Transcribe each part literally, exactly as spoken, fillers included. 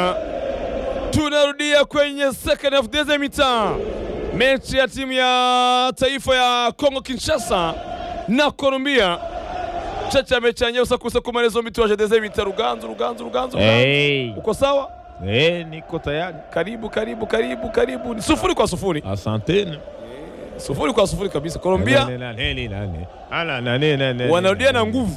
bwana, tunarudia kwenye second half deuxième mi-temps, mechi ya timu ya taifa ya Kongo Kinshasa na Colombia. Chacha mechi yenyewe usakusa kumaliza mitwaje deuxième mi-temps. Ruganzu Ruganzu Ruganzu, hey. Uko sawa? Eh, niko tayari. Karibu karibu karibu karibu. Ni sufuri kwa sufuri. Asante. Sufuri kwa sufuri kabisa. Colombia wanarudia na nguvu.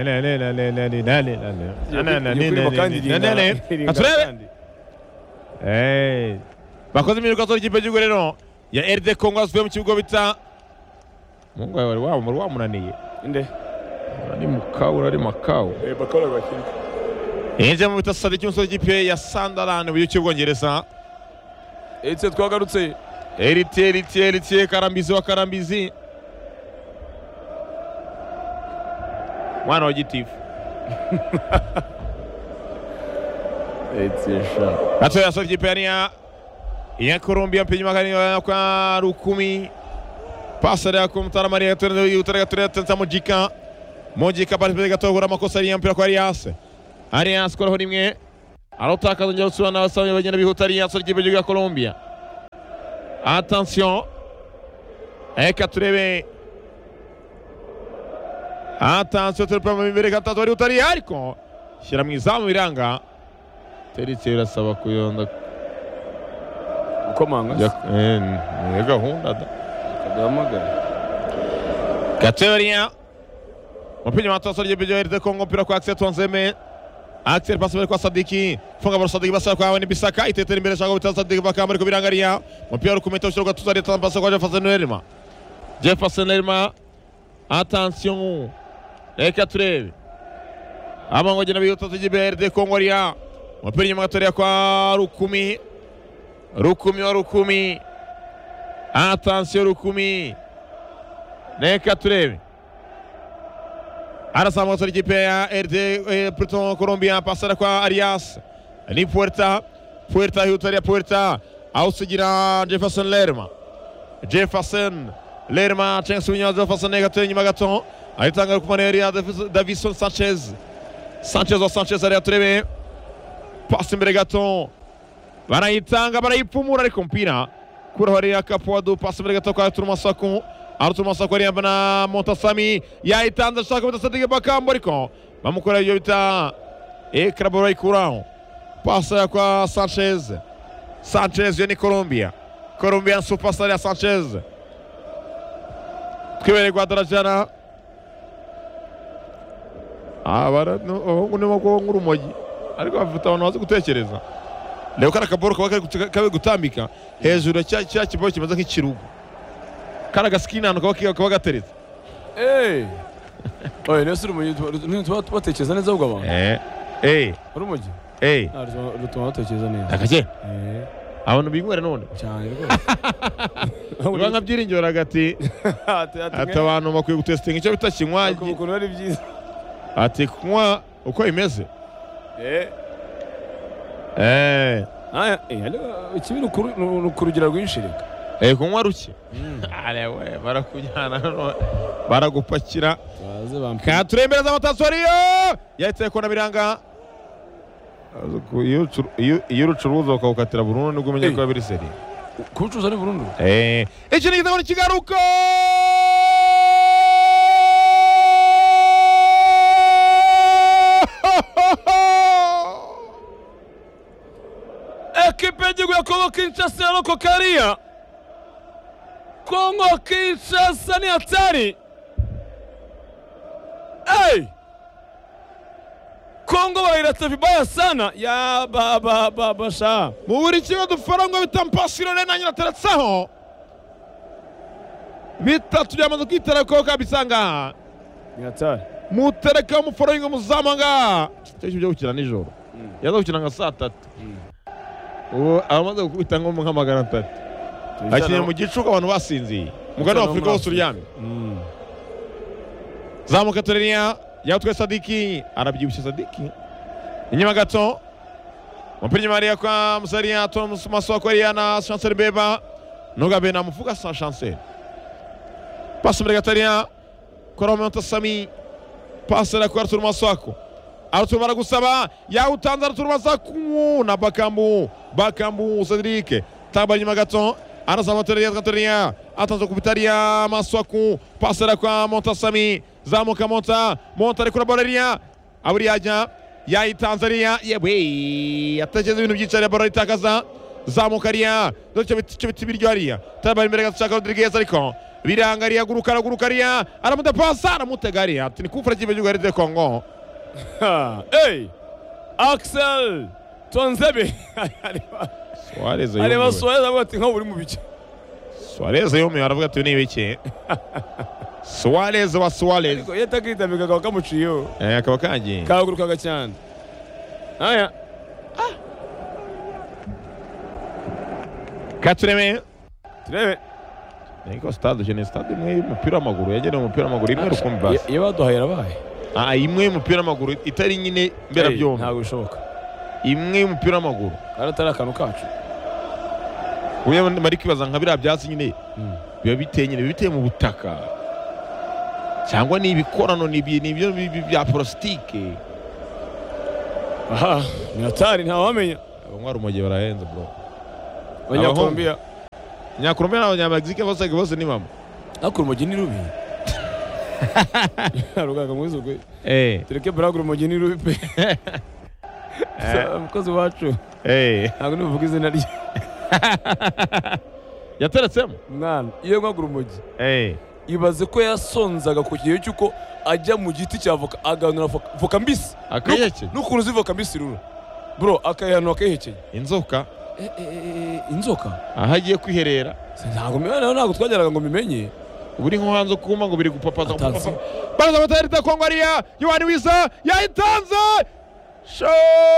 Eh, bakoze imiruko zo ikipe cy'ugo rero ya R D Congo asubiye mu kibuga bita Mungu wari wa mu rwamunaniye inde ari mukau ari makau eh bakora bakiri Enje mu bita Sadik umusore ikipe ya Sunderland mu cy'ubwongereza. Etse twagarutse Eritier Eritier Eritier Karambizi wa Karambizi mwana wa gitifu Etse sha Hato ya soki penia ya Colombia mpenye magani kwa Rukumi pasa ya kumtara Maria Tendo yutara tureta Mojika Mojika pale gatogura makosa ya mpira kwa Arias Arias kwa rimwe arotaka nje usubana basabye bagenda bihutariya soki penya ya Colombia. Attention eka turebe attention turpa imbere gatatu ari utari ariko shira mwizamu biranga Teretse irasaba kuyonda ukomanga eh ni gahunda da kadamagara Kateria Mpinyo matoso ryebeje R D Congo pira kwa Axel Tonzeme Axel pasa kwa Sadiki funga bora Sadiki basa kwa ni Bisaka itetera imbere shaka bita Sadiki bakamba ariko birangaria mpira rukumeta ushoka tuzari tambasa kwa Jefferson Lerma Jefferson Lerma attention eka turebe amangoje na biyotso ryebeje R D Congo ria mpira nyuma gatoria kwa Rukumi Rukumi wa Rukumi attention Rukumi neka turebe Arasama kwa ikipe ya R D Pluton Colombia pasara kwa Arias ni Puerta Puerta hutaria Puerta ausigira Jefferson Lerma Jefferson Lerma chance winyo Jefferson negato nyuma gato aitanga ku maneria Davison Sanchez Sanchez wa Sanchez ari atrebe passe imbere gato barayitanga barayipfumura ariko mpira kura hari akapoado passe imbere gato kwa Turmasako Arthur Masako ari na Montasami yayitanze shaka bita Sadiki Bakambo ariko bamukora ibyo bita Ekrabora ikurao passa kwa Sanchez Sanchez ni Colombia Colombia superstar ya Sanchez twibere kwa Darajana abara no unemo ko ngurumogi ariko bafite abantu bazi gutekereza leo kana kaboro kabe gutambika hejuru cya cya kibo kimaze nk'ikirugo kana gaskina no kaba gateretse eh oye nesuru mu ntu batekereza neza ubwo abantu eh eh urumogi eh rutuma batekereza neza akaje eh abantu bingwere none cyane rwose uranga byiringiro hagati ati abantu bakwiye gutestinga icyo bita kinywaji ukuntu ari byiza ati kunywa uko imeze eh eh aya eh ikibiri kurugira rwinshirika eh kunywa ruki ale we barakujyana baragupakira ka turembereza amatasoriyo yahiteye ko nabiranga iyo urucuruza ukawukatira burundu nibwo umenye ko biri seri kucuza ni burundu eh iki ni igitabo kigaruka ekipe y'igihugu ya Kongo Kinshasa ya Loko Karia. Kongo Kinshasa ni hatari. Hey! Kongo wairata vibaya sana ya baba baba sha. Muburi kimwe dufaranga bitampasiro nena nyina teretsaho. Bitatu byamaze kwitera ko kabisanga. Ni hatari. Mutereka umufarango muzamanga. Cyo byo gukina nijoro. Yaza gukina nka saa tatu. Ubu amaze gukubita ngo nka magana atatu. Akinye mu gicuko abantu basinziye. Mugana wa Afrika wose uryamye. Zamuka Torenia yatwe Sadiki arabyibusha Sadiki. Inyuma gato. Mpinyi Maria kwa Msaria Thomas Masoko na Chancel Beba. Nogabe na mufuka sa Chancel. Passe mbere Gataria. Kora Montasami. Passe la kwa Arthur Masoko. Arthur baragusaba yawutanze Arthur Masaku na Bakambu Bakambu Cedric taba nyuma gato anasaba Teriya Teriya atanze kubitaria Maswaku pasera kwa Montasami zamuka Monta Monta ari kuri Boleria aburi yajya yayi Tanzania yewe yategeze ibintu byicare Boleria itakaza zamuka Ria doce biti biryo Ria taba imbere gatshaka Rodriguez ariko birangariya gurukara gurukariya aramuta pasa aramutegaria ati ni kufra kibe jugari de Congo. Hey Axel Tonzebe Suarez areba Suarez avuga ati nka buri mu bice Suarez yomi aravuga ati ni bike Suarez wa Suarez ariko yatakita bigagawa kamuciyo eh akaba kangi kagurukaga cyane aya ah Katureme turebe niko stade je ne stade imwe y'umupira w'amaguru yagene umupira w'amaguru imwe rukumbi basi iyo baduhayira bahe ah imwe y'umupira w'amaguru itari nyine mbera byombi ntabwo bishoboka imwe y'umupira w'amaguru karatari akantu kacu uye mari kwibaza nka bira byatsi nyine biba biteye nyine biteye mu butaka cyangwa ni ibikorano nibyo bya plastique aha ni hatari nta wamenya abanywa rumoge barahenze bro Abanyakolombiya Nyakolombiya n'Abanyamegizike bose bose ni mama akuru rumoge ni rubi arugaga mwizo gwe eh tereke bra rumoge ni rubi pe umukozi wacu eh ntabwo nivuga izina rye yateretsemo mwana iyo ngwa rumoge eh ibaze ko yasonzaga ku gihe cyuko ajya mu giti cya voka aganura voka mbisi akayeke n'ukuntu zivoka mbisi ruro bro akayanwa akayehekeye inzoka eh eh inzoka aha agiye kwiherera ntabwo mibana ntabwo twageraga ngo mimenye uburi nko hanze kuma ngo biri gupapaza baraza abatarita Kongo ariya Yohani Wisa yayitanze shoti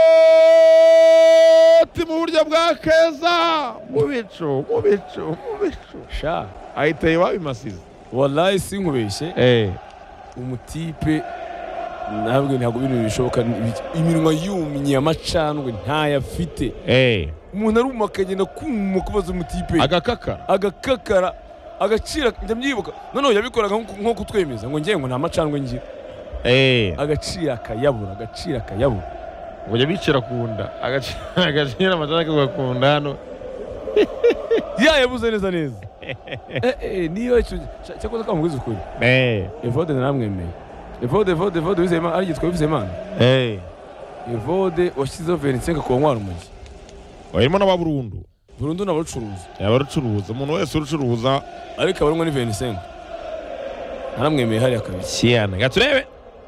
mu buryo bwa Keza mu bicu mu bicu mu bicu sha ayiteye wabimasize wallahi sinkubeshye eh umutipe ntabwo ntabwo bintu bishoboka iminwa yumye amacandwe ntayafite eh umuntu aruma akagenda kuma kubaza umutipe agakakara agakakara agacira ndamyibuka noneho yabikoraga nko kutwemeza ngo ngiye ngo nta macandwe ngira eh agacira akayabura agacira akayabura ngo yabicira kunda agacira agacira amacandwe gakunda hano ya yabuze neza neza eh eh niyo cyakoze kamugize ukuri eh Evode namwemeye Evode Evode Evode wizema ari gitwa wizema eh Evode washyizeho vingt-cinq ku ntwaro umujyi warimo n'ababurundu burundu n'abacuruza abarucuruza umuntu wese urucuruza ariko abarimo ni vingt-cinq naramwemeye hari akabisi cyane gaturebe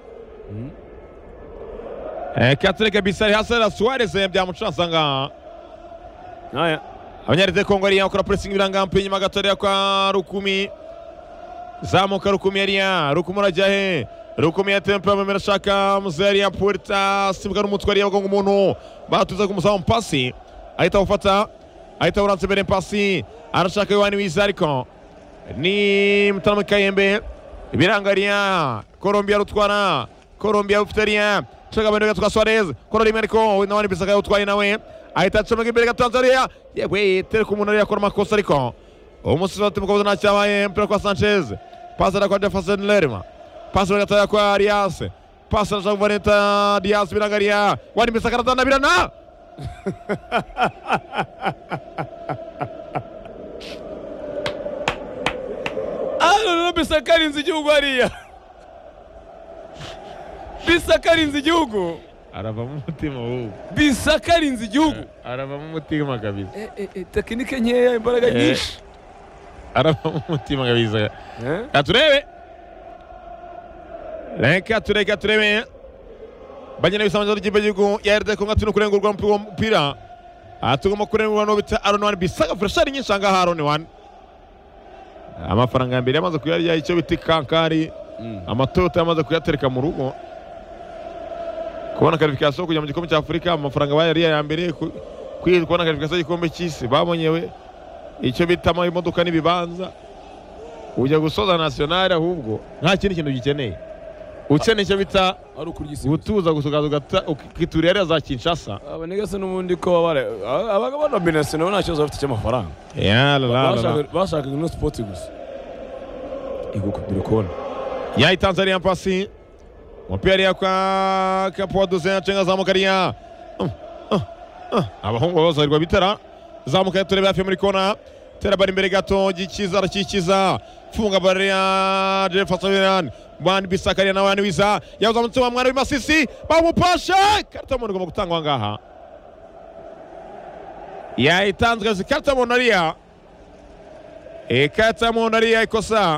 eh katureka bisari hasara Suarez byamucansa nga aya Abanyarwanda Kongo ariya ukora pressing biranga mpe nyuma gatorya kwa Rukumi zamuka Rukumi ariya Rukumi arajya he Rukumi yatempa amemera shaka Muzeria Puerta sibuka n'umutwe ariya ngo umuntu batuza kumusaba mpasi ahita ufata ahita uranze bere mpasi arashaka Yohani Wisa ariko ni Mutama Kayembe birangariya Colombia rutwara Colombia ufitaria shaka bene gatwa Suarez Colombia ariko Yohani Wisa utwaye nawe ahita acomeka imbere ga Tanzania yewe tere ku muntu ari yakora amakosa ariko umusizi atimukoza nta cyabaye mpira kwa Sanchez pasera kwa Jefferson Lerma pasera gataya kwa Arias pasera kwa Vanessa Diaz birangariya wani misakara tanda birana ano no bisakarinze igihugu hariya bisakarinze igihugu arava mu mutima wowe bisakarinze igihugu arava mu mutima kabisa eh eh tekinike nkeya imbaraga nyinshi arava mu mutima kabisa katurebe reka tureka turebe banyene bisamanje ry'igihugu gihugu ya R D Congo tino kurengurwa mpira atugoma kurengurwa no bita Aaron Wan bisaga freshari nyinshi anga Aaron Wan amafaranga mbere yamaze kuyarya icyo biti kankari amatoto yamaze kuyatereka mu rugo kubona qualification kujya mu gikombe cya Afrika amafaranga bayariya ya mbere kubona qualification y'igikombe cy'isi babonyewe icyo bitama imodoka n'ibibanza ujya gusoza national ahubwo nta kindi kintu gikeneye ukeneye icyo bita ari ukurigisi gutuza gusugaza ugata ukiturira za Kinshasa abanega se n'ubundi ko babare abagabo na business nabo nta kibazo bafite cy'amafaranga ya la la bashaka no sport gusa iguko dore kona ya Tanzania pasi umupira ya kwa Kapoa Duzena cenga zamukariya uh, uh, uh. abahungu bazahirwa bitera zamuka turebe hafi muri kona tera bari imbere gato gikiza arakikiza funga bari ya Jefferson Bwana Bisakaria na wani wiza yazamutse wa mwana w'Imasisi bamupasha karta mu ngoma gutangwa ngaha ya itanzwe zikarta mu nariya ekata mu nariya ikosa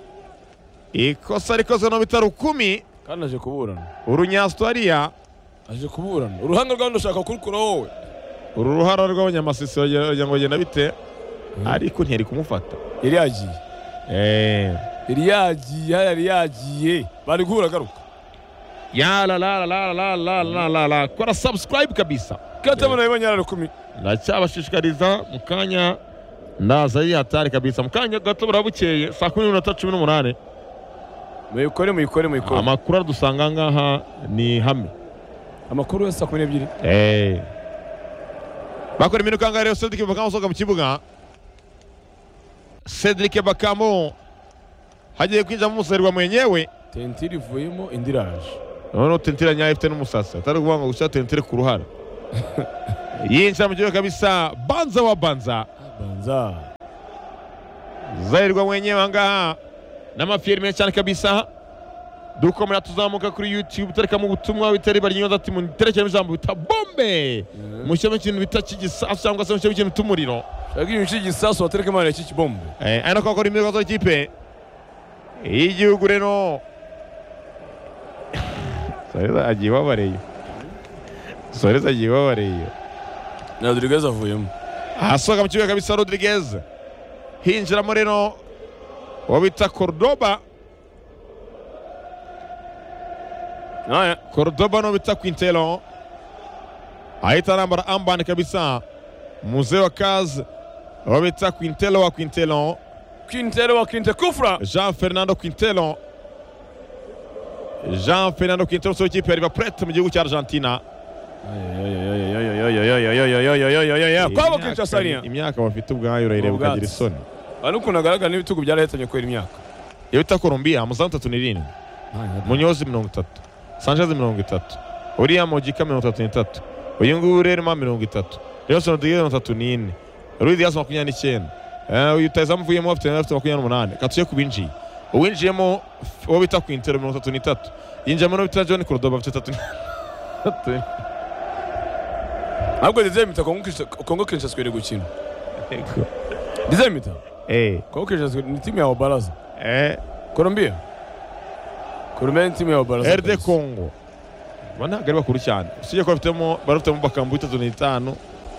ikosa rikoze no bitaro kumi kandi aje kuburana urunyastwaria aje kuburana uruhanga rwanda ushaka kurukura wowe uru ruhara rw'abanyamasisi bagira ngo genda bite ariko ntiyari kumufata yari yagiye eh yari yagiye yari yagiye bari guhura garuka ya la la la la la la la la kora subscribe kabisa kata mana y'abanyara kumi ndacyabashishikariza mukanya ndaza yatari kabisa mukanya gato burabukeye saa kumi n'umunota cumi n'umunani muyikore muyikore muyikore amakuru dusanga ngaha ni hame amakuru ya saa kumi n'ebyiri eh bakora iminu kanga rero Cedric Bakamo soka mu kibuga Cedric Bakamo hagiye kwinjira mu muserwa mwenyewe tentiri ivuyemo indiraje none tentira nya ifite n'umusasa atari kuvuga ngo gushaka tentire ku ruhara yinjira mu kibuga kabisa banza wa banza banza zairwa mwenyewe ngaha n'amafirime cyane kabisa dukomera tuzamuka kuri YouTube tereka mu butumwa bitari bari nyoza ati mu terekera ijambo bita bombe mu cyama kintu bita kigisasu cyangwa se mu cyama kintu tumuriro shagiye kigisasu watereka mara iki bombe eh ana ko akora imigozo y'ikipe igihugu reno Soreza agiye babareye Soreza agiye babareye na Rodriguez avuyemo asoga mu kibuga kabisa Rodriguez hinjira mo reno wabita Cordoba Naya Cordoba no bita Quintelo aita nambara ambani kabisa mzee wa kazi wabita Quintelo wa Quintelo Quintelo wa Quinte Kufra Jean Fernando Quintelo Jean Fernando Quintelo so ikipe yari baprete mu gihugu cya Argentina kwabo Kinshasa imyaka bafite ubwayo urayireba ukagira isoni ariko nagaragara n'ibitugu byarahitanye kwera imyaka yabita Colombia muzantu tatu n'irindwi Munyozi mirongo itatu Sanchez mirongo itatu William Ojika mirongo itatu n'itatu uyu nguyu Rerma mirongo itatu Nelson Rodriguez mirongo itatu n'ine Luis Diaz makumyabiri n'icyenda uyu Taizam mvuyemo afite makumyabiri n'umunani katuye kubinjiye uwinjiyemo uwo bita Quintero mirongo itatu n'itatu yinjiyemo no bita John Cordoba afite itatu n'itatu ahubwo dizemita Kongo Kinshasa kwere gukina dizemita eh Kongo Kinshasa ni timu ya Baraza eh Colombia Colombia ni timu ya Baraza R D Congo bana gari bakuru cyane usije ko bafitemo barafitemo bakambu itatu n'itanu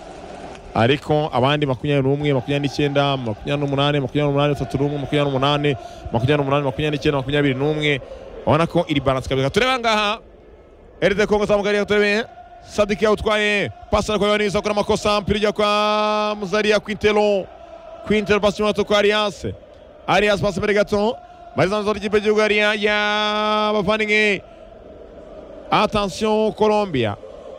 ariko abandi makumyabiri n'umwe makumyabiri n'icyenda makumyabiri n'umunani makumyabiri n'umunani itatu n'umwe makumyabiri n'umunani makumyabiri n'umunani makumyabiri n'icyenda makumyabiri n'umwe ubona ko iri balance kabisa tureba ngaha R D Congo zamugariye turebe Sadiki yautwaye pasa kwa Yohani Sakura makosa mpira kwa Muzaria Quintelo Quintelo pasi mwato kwa Arias Arias pasi mbere gato Marizano zori kipe gihugu ya ya bavandimwe attention Colombia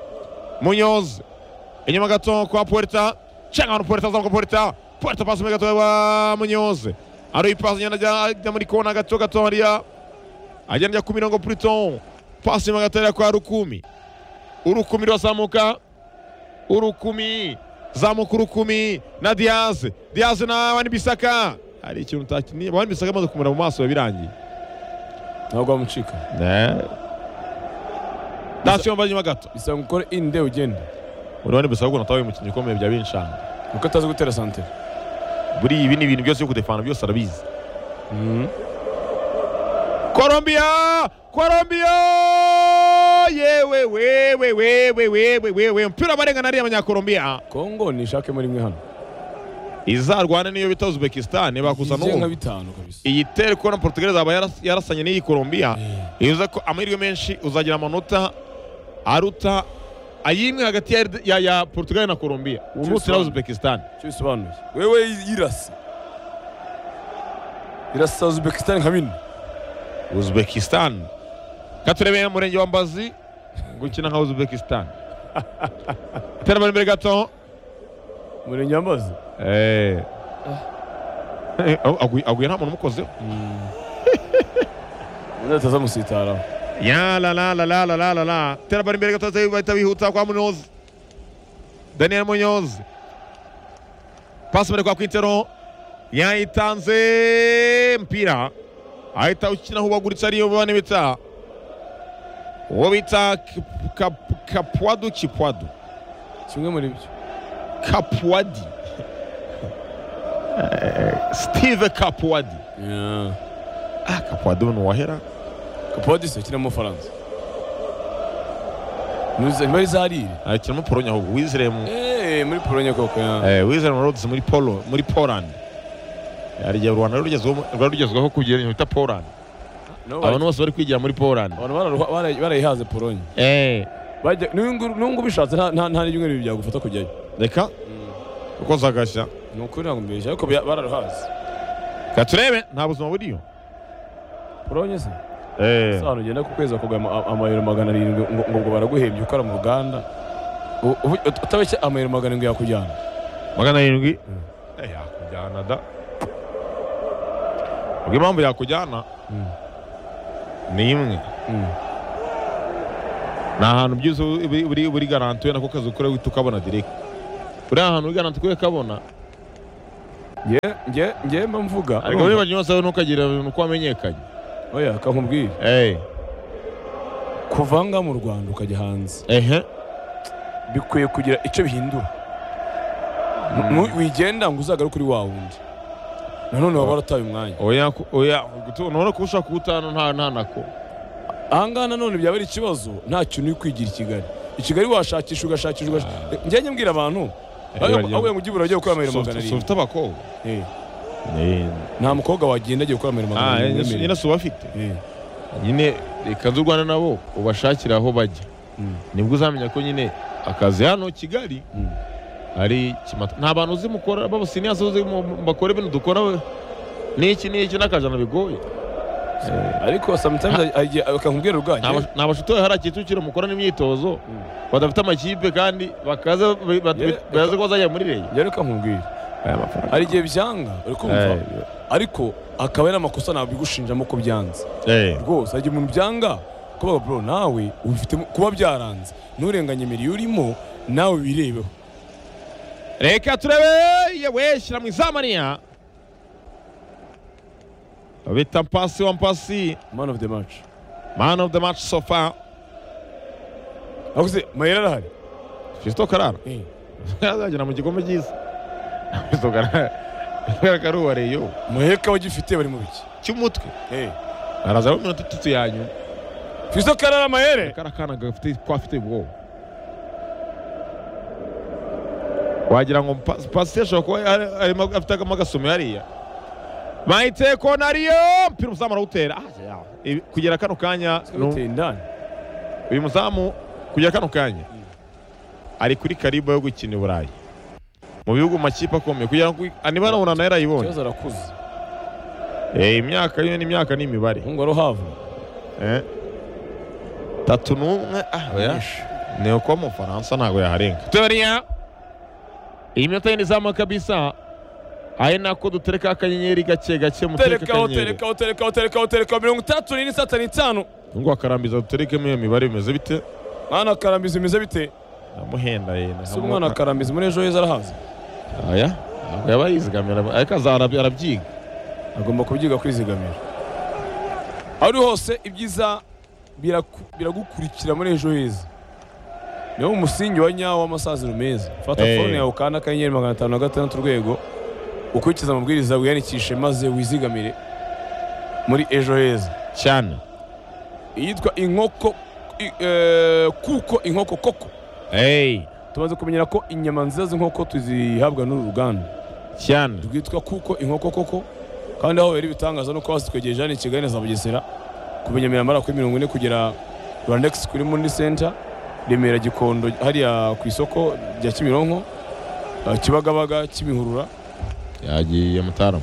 Muñoz inyuma gato kwa Puerta changa Puerta zamuka Puerta Puerta pasi mbere gato kwa Muñoz ari pasi nyana jya muri kona gato gato hariya agenda ku mirongo Pluton pasi magatera kwa Rukumi Urukumi rwazamuka Urukumi zamuka Urukumi na Diaz Diaz na Wani Bisaka hari ikintu utakiniye Wani Bisaka amaze kumura mu maso birangiye ntabwo amucika ne Dasyo mbanyuma gato bisa gukora inde ugenda Wani Bisaka natawe mu kinyi komeye bya binshanga uko atazi gutera santere buri ibi ni ibintu byose yo kudefana byose arabizi mhm Colombia Colombia yewe wewe wewe wewe wewe mpira barenga nari abanyakolombia Kongo nishake muri mwe hano izarwana niyo bita Uzbekistan bakusa no nka bitanu kabisa iyi tere ko na Portugal zaba yarasanye n'iyi Colombia iza ko amahirwe menshi uzagira amanota aruta ayimwe hagati ya ya Portugal na Colombia umunsi na Uzbekistan cyusobanuye wewe irasi irasa Uzbekistan nkamini Uzbekistan katurebe murenge wa Mbazi gukina nka Uzbekistan tera mbere gato murenge wa Mbazi eh aguye aguye nta muntu mukoze neza tazamusitara ya la la la la la la la la tera bari imbere gato bahita bihuta kwa Munoz Daniel Munoz pasi bari kwa Quintero yayitanze mpira ahita ukina hubaguritse ariyo bane bita uwo bita Kapwadu Kipwadu kimwe muri byo Kapwadi Steve Kapwadi yeah. Ah Kapwadu ni wahera Kapwadi se kina mu Faransa Nuze muri zarire akina mu Pologne ahubwo wizere mu eh muri Pologne koko ya eh wizere mu Rhodes muri Polo muri Poland yari ya Rwanda rugezweho rugezweho kugera bita Poland abantu bose bari kwigira muri Poland abantu barayihaze Pologne eh bajya nungu bishatse nta nta n'ibyo byagufata kujyayo reka uko zagashya nukuri ngo mbeshya ariko bararuhaze katurebe nta buzima buriyo Pologne se eh sano ugenda ku kwezi akugama amayero magana arindwi ngo ngo baraguhembye ukora mu Uganda utabeshye amayero magana arindwi yakujyana magana arindwi eh yakujyana da ubwo impamvu yakujyana ni imwe ni ahantu byose buri buri garantuye nako kazi ukora wita ukabona direct uri ahantu uri garantuye kabona nge nge nge mvuga ariko niba nyose nukagira uko amenyekanye oya kankubwire eh kuvanga mu Rwanda ukajya hanze ehe bikwiye kugira icyo bihindura wigenda ngo uzagaruke kuri wa wundi nanone waba warataye umwanya oya oya none ko ushaka kutana nta nta nako ahanga nanone byaba ari ikibazo nta kintu uri kwigira i Kigali i Kigali washakisha ugashakisha njye nyambwira abantu aho mu gibura agiye gukora amayero magana arindwi ufite abakobwa eh nta mukobwa wagenda agiye gukora amayero magana arindwi nyine se ubafite nyine reka z'u Rwanda nabo ubashakira aho bajya nibwo uzamenya ko nyine akazi hano Kigali ari kimata nta bantu uzi mukora babose niyaso uzi bakora ibintu dukora niki niki nakajana bigoye ariko sometimes akankubwira urwanye nabashutoye hari akitukira mukora n'imyitozo badafite amakipe kandi bakaza baza ko bazajya muri reyo rero kankubwira hari igihe byanga uri kumva ariko akaba ari amakosa nawe bigushinjamo ko byanze rwose hari umuntu byanga kuba bro nawe ubifite kuba byaranze nurenganye miliyoni urimo nawe birebeho reka turebe yewe shyira mu izamaniya bita mpasi wa mpasi man of the match man of the match so far akuze Mayera arahari Fisto Karara eh yazagera mu gikombe cyiza Fisto Karara karakaruware yo muheka wagifite bari mu biki cy'umutwe eh araza mu minota itatu yanyu Fisto Karara Mayere karakana gafite kwa afite bwo wagira ngo pasi yashobora kuba arimo afite agasome hariya Maite Konario mpira umuzamu arawutera kugera kano kanya uyu muzamu kugera kano kanya ari kuri karibu yo gukina i Burayi mu bihugu makipe akomeye kugira ngo aniba nabona na yarayibonye cyoza arakuze eh imyaka yo ni imyaka ni imibare ngo rohava eh tatu numwe ah oya ne uko mu Faransa ntago yaharenga Toria iminota y'inizama kabisa aye nako dutereka akanyenyeri gake gake mutereka akanyenyeri tereka tereka tereka tereka mirongo itatu n'ine satani itanu ngo akarambiza dutereke mu mibare bimeze bite mwana akarambiza bimeze bite namuhenda yena si umwana akarambiza muri ejo heza arahaza aya yaba yizigamira ariko azarabya arabyiga agomba kubyiga kwizigamira ari hose ibyiza biragukurikira muri ejo heza niwo umusingi wa nyawo w'amasaziro meza fata phone yawe ukanda akanyenyeri magana atanu na gatandatu urwego ukurikiza amabwiriza wiyandikishe maze wizigamire muri ejo heza cyane iyitwa inkoko kuko inkoko koko hey tumaze kumenyera ko inyama nziza z'inkoko tuzihabwa n'uru ruganda cyane rwitwa kuko inkoko koko kandi aho bari bitangaza no kwasi twegereje hano i Kigali za Bugesera kumenyamira mara kuri mirongo ine kugera Rwandex kuri Mundi Center Remera Gikondo hariya ku isoko rya Kimironko Kibagabaga Kimihurura yagiye Mutarama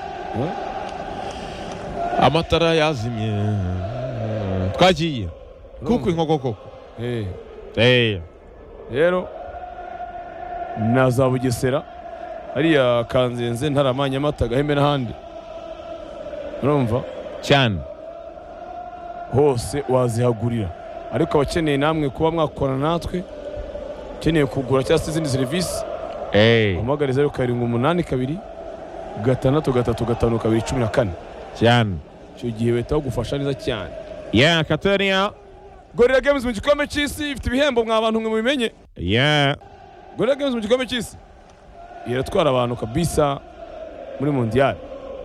amatara yazimye twagiye kuko inkoko koko eh eh rero na za Bugesera hariya Kanzenze Ntaramanya Mata Gahembe n'ahandi urumva cyane hose wazihagurira, ariko abakeneye namwe kuba mwakorana natwe, ukeneye kugura cyangwa se izindi serivisi, eh hamagara zeru karindwi umunani kabiri gatandatu gatatu gatanu kabiri cumi na kane cyane. icyo gihe bahita bagufasha neza cyane. Yeah, Catania. Gorilla Games mu gikombe cy'isi ifite ibihembo mwa bantu mwe mubimenye. Yeah. Gorilla Games mu gikombe cy'isi iratwara abantu kabisa muri mondial.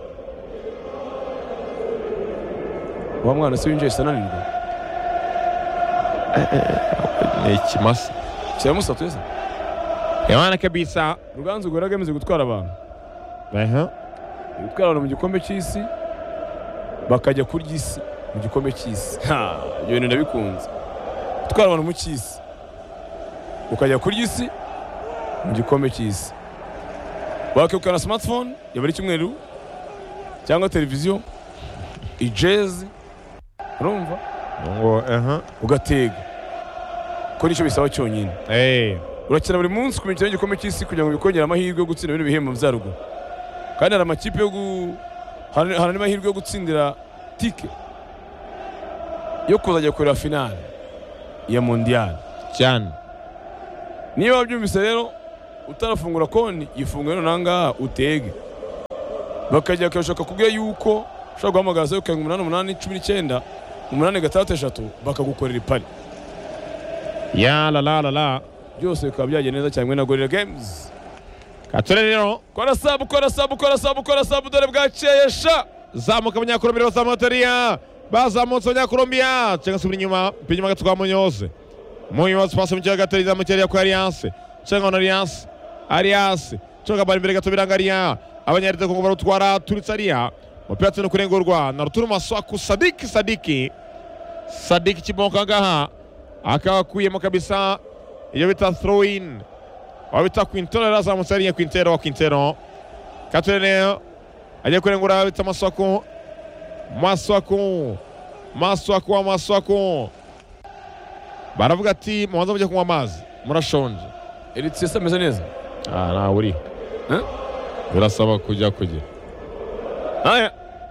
Wa mwana se winjiye sananirwa. Ni ikimasa. Cyamusatu yese. Yawana kabisa. Ruganzu Gorilla Games gutwara abantu. Aha. Gutwara abantu mu gikombe cy'isi bakajya kurya isi mu gikombe cy'isi. Ha, ibyo bintu ndabikunze. Gutwara abantu mu cy'isi ukajya kurya isi mu gikombe cy'isi. Wakekana smartphone yabari cyumweru cyangwa televiziyo ijezi urumva ngo aha ugatega ko nicyo bisaba cyonyine. eh Urakina buri munsi ku mikino y'igikombe cy'isi kugira ngo bikongere amahirwe yo gutsinda ibintu bihembo byarugo, kandi hari amakipe yo gu hari amahirwe yo gutsindira tike yo kuzajya kureba finale ya mondial cyane. Niba wabyumvise rero utarafungura konti yifunguye nanga utege bakajya kashaka kubwira yuko ushaka guhamagara zeru karindwi umunani umunani cumi n'icyenda umunani gatandatu eshatu bakagukorera ipari. Ya la la la la. Byose bikaba byagenda neza cyane na Gorilla Games. Katore rero Kora sabu kora sabu kora sabu kora sabu dore bwakeyesha zamuka abanyakolombiya bazamuteria bazamutse abanyakolombiya cyangwa se inyuma pinyuma gatwa Munyose Munyose pasi mu cyaga gatari zamuteria kwa Alliance cyangwa na Alliance Alliance cyangwa bari imbere gato birangaria abanyarite ko barutwara turitsaria mupira tino kurengurwa na Ruturu Maswaku Sadiki Sadiki Sadiki kibonka ngaha akakuyemo kabisa iyo bita throw in wabita Quintero razamutse ari Quintero wa Quintero Katore ajya kurengura bita Maswaku Maswaku Maswaku wa Maswaku baravuga ati mubanza mujye kunywa amazi murashonje. Eritse sameze neza. Ah na uri eh birasaba kujya kugira aya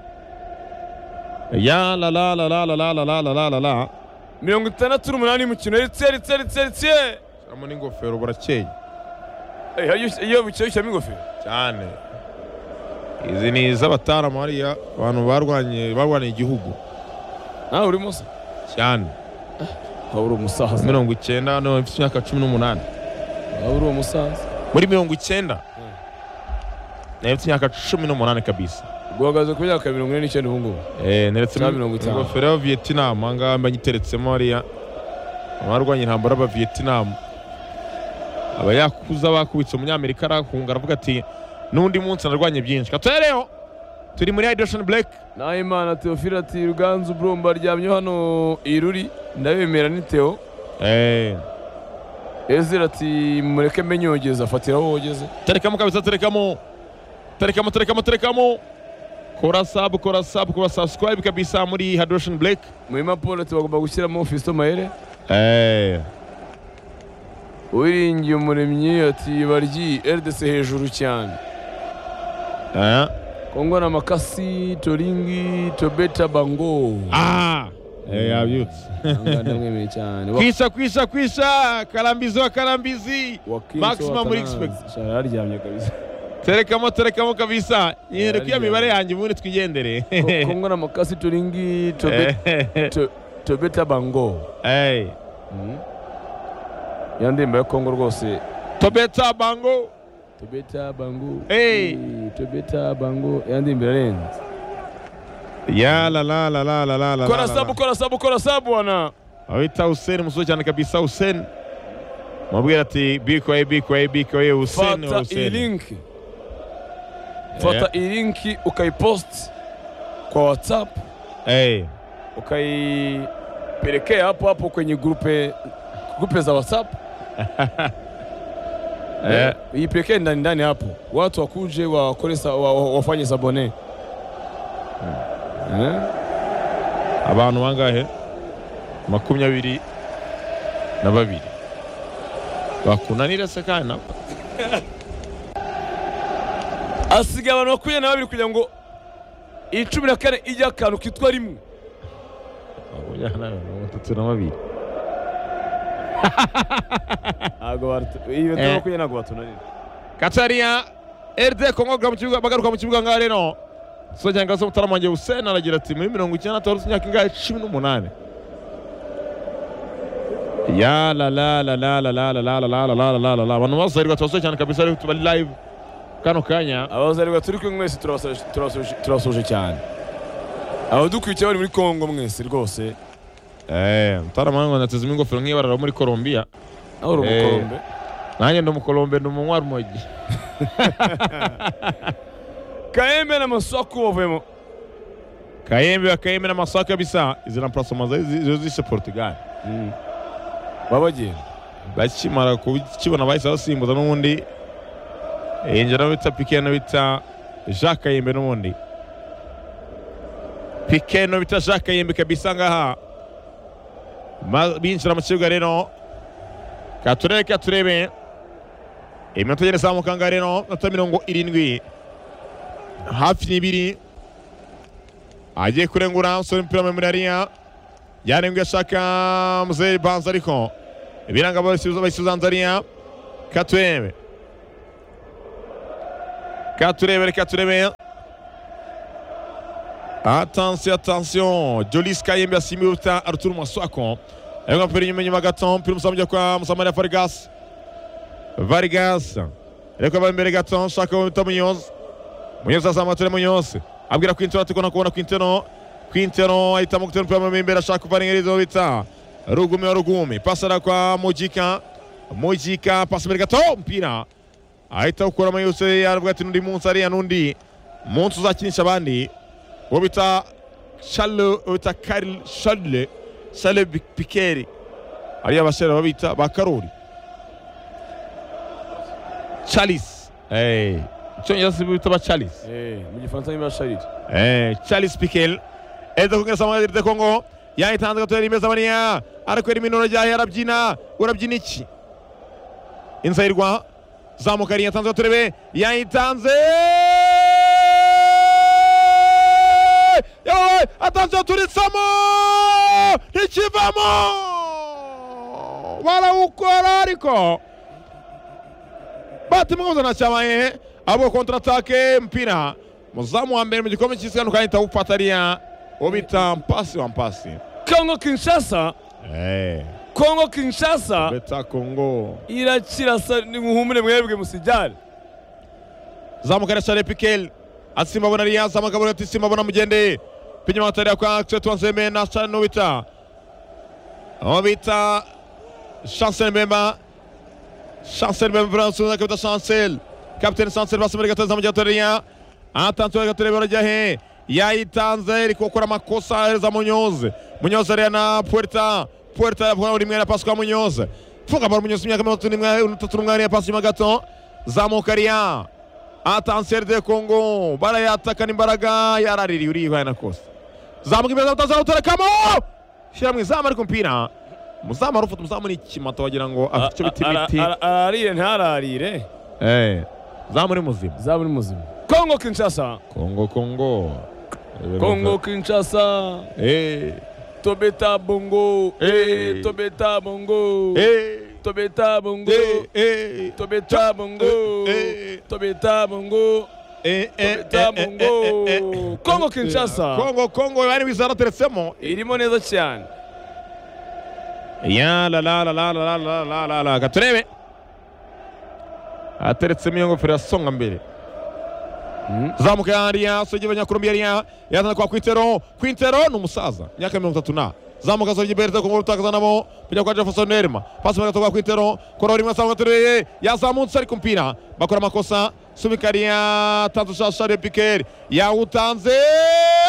ya la la la la la la la la la la mirongo itandatu n'umunani mukino Eritse Eritse Eritse Eritse amwe n'ingofero burakeye. eh hayo iyo bicaye cyane ingofero cyane. Izi ni iz'abataramu hariya abantu barwanye barwaniye igihugu nawe uri musa cyane. uri umusaza mirongo icyenda no mfite imyaka cumi n'umunani uri umusaza muri mirongo icyenda mfite imyaka cumi n'umunani kabisa. guhagaze ku myaka mirongo ine n'icyenda ubu ngubu eh neretse mirongo itanu ingofero ya Vietnam anga mbanyiteretsemo hariya abarwanye intambara aba Vietnam aba yakuza bakubitse umunyamerika arakunga aravuga ati nundi munsi narwanye byinshi. Katereo turi muri Hydration Black na Imana Theophile ati Ruganzu Bromba ryamye hano iruri ndabemera ni Theo eh Ezira ati mureke menyogeza fatira wogeze terekamo kabisa terekamo terekamo terekamo terekamo kora sub kora sub kora subscribe kabisa muri Hydration Black. Muhima Paul ati bagomba gushyiramo Fisto Maere eh Uwiringiye umuremyi ati baryi R D C hejuru cyane eh Kongo na Makasi Toringi Tobeta Bango ah eh yabyutse ndamwemeye cyane kwisha kwisha kwisha karambizi wa karambizi maximum respect shararyamye kabisa terekamo terekamo kabisa yere kwiya mibare yanjye ubundi twigendere. Kongo na Makasi Toringi Tobeta Tobeta Bango eh yandimba ya Kongo rwose Tobeta Bango Tobeta Bango hey Tobeta Bango yandimba renze ya la la la la la la la kora sabu kora sabu kora sabu wana awita Hussein musoje cyane kabisa Hussein mubwira ati biko biko biko Hussein fata link fata link ukaipost kwa WhatsApp eh ukaipelekea hapo hapo kwenye grupe grupe za WhatsApp eh ipelekee ndani ndani hapo watu wakuje wakoresa wafanye sabone eh abantu bangahe makumyabiri na babiri bakunanira se kana asiga abantu makumyabiri na babiri kugira ngo icumi na kane ijya akantu kitwa rimwe mujyana mutatu na babiri Ago bartu iyo Eh. toko yena gwatunanira. Kataria R D Congo gamu kibuga bagaruka mu kibuga ngaho rero so cyangwa se mutaramanje Hussein aragira ati muri mirongo icyenda na gatandatu imyaka ingahe cumi n'umunani ya la la la la la la la la la la la la la la la abantu bazarirwa twose cyane kabisa ari tubali live kano kanya Abazarirwa turi kumwe mwese turasoje turasoje turasoje cyane. Abo dukwiye bari muri Kongo mwese rwose. eh mutaramango nateze ingofero nk'ibarara muri Colombia Aho uri Eh. umukombe. nanjye ndi umukolombe ndi umunywa rumogi Kaembe na Masoko bavemo. Kayembe wa Kayembe na Masaka kabisa izina plasoma zo zise Portugal Mm. Babagenda. bakimara kukibona bahise basimbuza n'ubundi yinjira bita Piqué no bita Jacques Kayembe n'ubundi Piqué no bita Jacques Kayembe kabisa ngaha Ma- binjira mu kibuga rero katurebe katurebe iminota igenda izamuka ngaha rero minota mirongo irindwi hafi n'ibiri agiye kurengura umusore w'umupira muremure hariya yarenguye ashaka Mzee Banza ariko ibiranga bayisubiza hariya katurebe katurebe reka turebe attention attention Jolis Kayembe asimbuye uta Arthur Masako ariko mpira inyuma inyuma gato mpira umusamujya kwa Musamariya Vargas Vargas ariko aba imbere gato ashaka wita Munyoz Munyoz azamuye Munyoz abwira Quintero ati kona kubona Quintero Quintero ahitamo gutera umupira mu imbere ashaka kuvana ingerizo bita Rugumi wa Rugumi pasara kwa Mujika Mujika pasa imbere gato mpira ahita gukora amayose yaravuga ati n'undi munsi ariya n'undi munsi uzakinisha abandi uwo bita Charles uwo bita Karl Charles Charles Piqué ariya basera babita ba Karori Charles eh Icyongereza bita ba Charles Eh, mu Gifaransa ni basharire. Eh, Charles Piqué eza kugeza mu de Congo yahitanze gatera imeza bariya ariko iri minoro rya yarabyina urabyina iki Inzayirwa zamuka ari yatanze turebe yahitanze Yoy atanze turitsamo ikivamo wala ukora ariko bati mwanzo na chamaye abo kontra atake mpira muzamu wa mbere mu gikombe cy'isi kandi ukahita upataria ubita mpasi wa mpasi Kongo Kinshasa. eh Kongo Kinshasa beta Congo irakirasa ni muhumure mwebwe musijale. zamukana Charles Piqué asimba bona Riaz amakabura ati simba bona mugende pinya matari kwa Tsetu Nzeme na Chano bita obita Chancel Mbemba Chancel Mbemba France na kapita Chancel Captain Chancel basimba gateza mu jatoria atanto gatore barajya he yayitanze ariko gukora amakosa za Munyoz Munyoz ari na Puerta Puerta yavuga uri mwe na Pascal Munyoz funga baro Munyoz imyaka mirongo itatu n'imwe utatu n'umwe ya pasi magato zamukaria attention de Congo barayatakana imbaraga yarariri uri yana kosa zamuka imbere utaza uterekamo shira mu izamu ariko mpira muzamu arufata muzamu ni kimato wagira ngo afite biti biti Ararire ntararire. eh zamu ni muzima Zabu ni muzima. Kongo Kinshasa. Congo Congo Kongo Kinshasa. eh Tobeta Bongo. Eh. Tobeta Bongo. eh Tobeta Bongo. eh Tobeta Bongo. Eh. Tobeta Bongo. eh eh Tobeta Bongo. Kongo Kinshasa. Congo Congo yani bizara teretsemo Irimo neza cyane. ya la la la la la la la la la gaturebe ateretsemo iyo ngofero yasonga mbere zamuka hariya soje abanyakolombiya hariya yazana kwa Quintero Quintero ni umusaza myaka mirongo itatu na zamuka soje Berta Congo rutakaza nabo kujya kwa Jefferson Lerma pasi magato kwa Quintero korora imwe zamuka tureye yazamutse ariko mpira bakora amakosa sumikaria tanto Charles Piqué yawutanze